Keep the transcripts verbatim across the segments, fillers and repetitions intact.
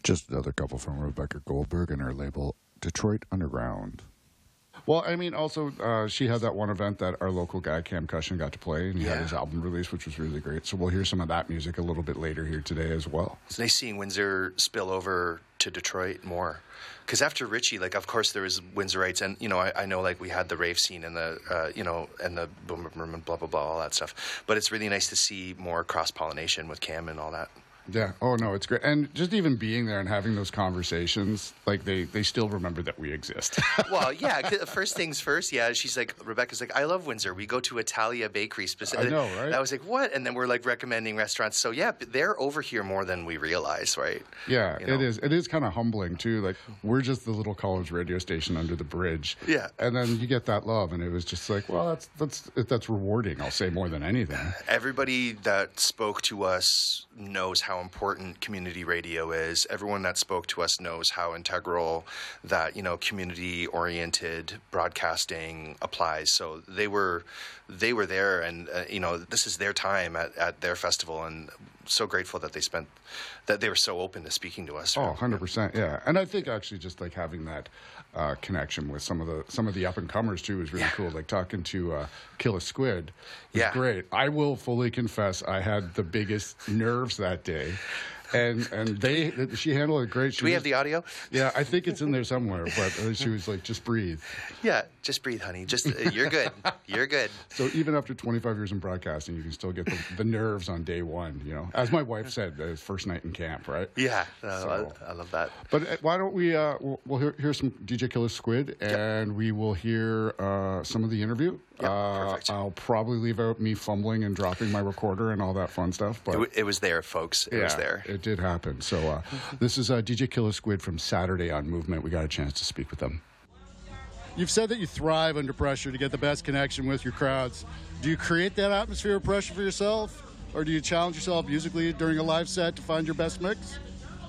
Just another couple from Rebecca Goldberg and her label Detroit Underground. Well, I mean, also, uh, she had that one event that our local guy, Cam Cushion, got to play, and he Yeah. had his album release, which was really great. So we'll hear some of that music a little bit later here today as well. It's nice seeing Windsor spill over to Detroit more. Because after Richie, like, of course, there was Windsorites, and, you know, I, I know, like, we had the rave scene and the, uh, you know, and the boom, boom, boom, and blah, blah, blah, all that stuff. But it's really nice to see more cross-pollination with Cam and all that. Yeah. Oh, no, it's great. And just even being there and having those conversations, like, they, they still remember that we exist. Well, yeah, 'cause first things first, yeah, she's like, Rebecca's like, I love Windsor. We go to Italia Bakery specifically. I know, right? I was like, what? And then we're, like, recommending restaurants. So, yeah, they're over here more than we realize, right? Yeah, You know? it is. It is kind of humbling, too. Like, we're just the little college radio station under the bridge. Yeah. And then you get that love, and it was just like, well, that's that's that's rewarding, I'll say, more than anything. Everybody that spoke to us knows how important community radio is. Everyone that spoke to us knows how integral that, you know, community-oriented broadcasting applies. So they were they were there, and, uh, you know, this is their time at, at their festival, and so grateful that they spent, that they were so open to speaking to us. Oh, one hundred percent, yeah. And I think actually just like having that uh, connection with some of the some of the up-and-comers, too, is really Yeah. cool. Like talking to uh, Kill a Squid was Yeah. great. I will fully confess I had the biggest nerves that day. And and they she handled it great. She Do we was, have the audio? Yeah, I think it's in there somewhere. But uh, she was like, just breathe. Yeah, just breathe, honey. Just, uh, you're good. You're good. So even after twenty-five years in broadcasting, you can still get the, the nerves on day one, you know. As my wife said, the first night in camp, right? Yeah, no, So- I, I love that. But uh, why don't we, uh, we'll, we'll hear, hear some D J Killer Squid, and we will hear uh, some of the interview. Yep, uh, perfect. I'll probably leave out me fumbling and dropping my recorder and all that fun stuff. But It, w- it was there, folks. It yeah, was there. it did happen. So uh, this is uh, D J Killer Squid from Saturday on Movement. We got a chance to speak with them. You've said that you thrive under pressure to get the best connection with your crowds. Do you create that atmosphere of pressure for yourself? Or do you challenge yourself musically during a live set to find your best mix?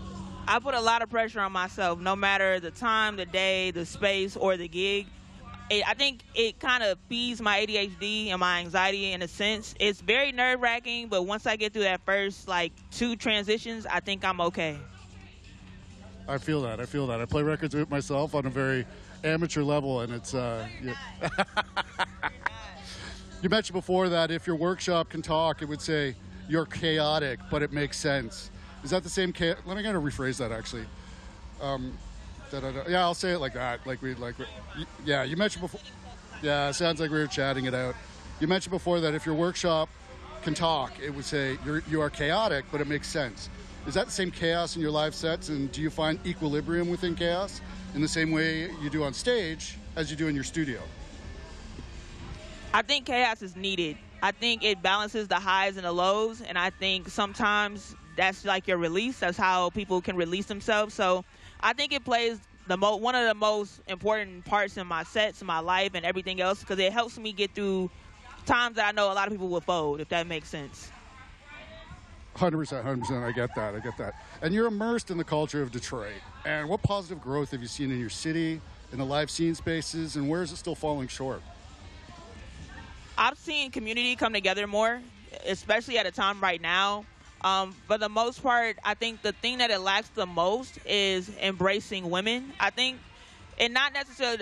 I put a lot of pressure on myself, no matter the time, the day, the space, or the gig. It, I think it kind of feeds my A D H D and my anxiety in a sense. It's very nerve-wracking, but once I get through that first, like, two transitions, I think I'm okay. I feel that. I feel that. I play records with myself on a very amateur level, and it's... Uh, yeah. You mentioned before that if your workshop can talk, it would say you're chaotic, but it makes sense. Is that the same? Cha- Let me kind of rephrase that actually. Um, da-da-da. Yeah, I'll say it like that. Like we like. y- Yeah, you mentioned before. Yeah, it sounds like we were chatting it out. You mentioned before that if your workshop can talk, it would say you're you are chaotic, but it makes sense. Is that the same chaos in your live sets? And do you find equilibrium within chaos in the same way you do on stage as you do in your studio? I think chaos is needed. I think it balances the highs and the lows, and I think sometimes that's like your release. That's how people can release themselves. So I think it plays the mo- one of the most important parts in my sets, my life, and everything else, because it helps me get through times that I know a lot of people will fold, if that makes sense. one hundred percent, one hundred percent. I get that. I get that. And you're immersed in the culture of Detroit. And what positive growth have you seen in your city, in the live scene spaces, and where is it still falling short? I've seen community come together more, especially at a time right now. Um, for the most part, I think the thing that it lacks the most is embracing women. I think, and not necessarily